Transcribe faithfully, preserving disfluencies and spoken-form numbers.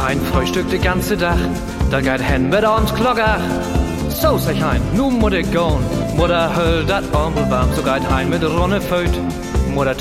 hein Frühstück de ganze Dach, da geht hen mit abends Glockach. So sag hein, nu muss ich gehen, Mutter höll dat Armbel warm, so geht hein mit Ronne Föt. Mutter